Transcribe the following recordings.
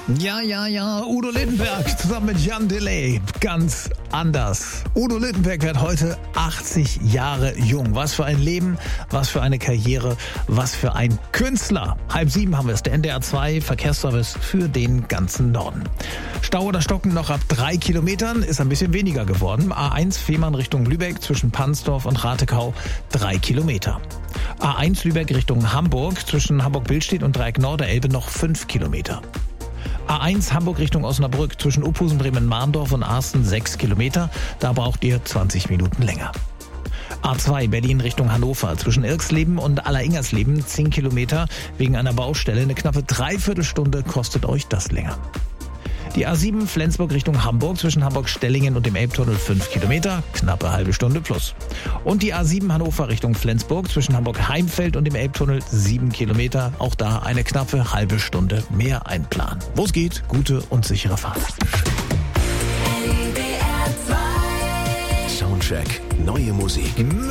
Ja, Udo Lindenberg zusammen mit Jan Delay. Ganz anders. Udo Lindenberg wird heute 80 Jahre jung. Was für ein Leben, was für eine Karriere, was für ein Künstler. 6:30 haben wir es, der NDR 2 Verkehrsservice für den ganzen Norden. Stau oder Stocken noch ab 3 Kilometern, ist ein bisschen weniger geworden. A1 Fehmarn Richtung Lübeck zwischen Pansdorf und Ratekau 3 Kilometer. A1 Lübeck Richtung Hamburg zwischen Hamburg-Billstedt und Dreieck Nord der Elbe noch 5 Kilometer. A1 Hamburg Richtung Osnabrück zwischen Uphusen, Bremen-Mahndorf und Arsten 6 Kilometer. Da braucht ihr 20 Minuten länger. A2 Berlin Richtung Hannover zwischen Irxleben und Alleringers-Leben 10 Kilometer. Wegen einer Baustelle eine knappe Dreiviertelstunde kostet euch das länger. Die A7 Flensburg Richtung Hamburg zwischen Hamburg-Stellingen und dem Elbtunnel 5 Kilometer, knappe halbe Stunde plus. Und die A7 Hannover Richtung Flensburg zwischen Hamburg-Heimfeld und dem Elbtunnel 7 Kilometer, auch da eine knappe halbe Stunde mehr einplanen. Wo es geht, gute und sichere Fahrt. Soundcheck, neue Musik.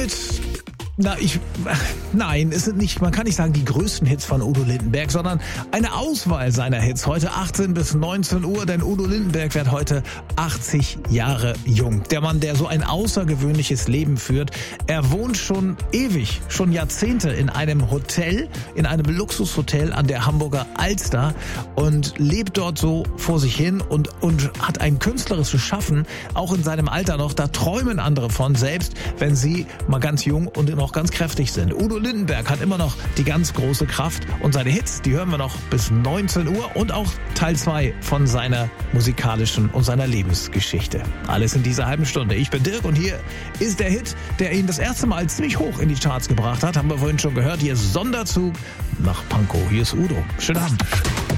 Nein, es sind nicht, man kann nicht sagen die größten Hits von Udo Lindenberg, sondern eine Auswahl seiner Hits. Heute 18 bis 19 Uhr, denn Udo Lindenberg wird heute 80 Jahre jung. Der Mann, der so ein außergewöhnliches Leben führt. Er wohnt schon ewig, schon Jahrzehnte in einem Hotel, in einem Luxushotel an der Hamburger Alster und lebt dort so vor sich hin und hat ein künstlerisches Schaffen, auch in seinem Alter noch. Da träumen andere von, selbst wenn sie mal ganz jung und noch ganz kräftig sind. Udo Lindenberg hat immer noch die ganz große Kraft und seine Hits, die hören wir noch bis 19 Uhr und auch Teil 2 von seiner musikalischen und seiner Lebensgeschichte. Alles in dieser halben Stunde. Ich bin Dirk und hier ist der Hit, der ihn das erste Mal ziemlich hoch in die Charts gebracht hat. Haben wir vorhin schon gehört. Hier ist Sonderzug nach Pankow. Hier ist Udo. Schönen Abend.